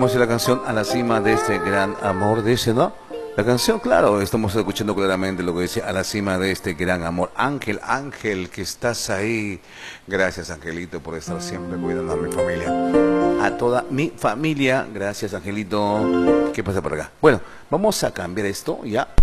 ¿Cómo es la canción? A la cima de este gran amor, dice, ¿no? La canción, claro, estamos escuchando claramente lo que dice, a la cima de este gran amor. Ángel, Ángel, que estás ahí. Gracias, Angelito, por estar siempre cuidando a mi familia. A toda mi familia. Gracias, Angelito. ¿Qué pasa por acá? Bueno, vamos a cambiar esto ya.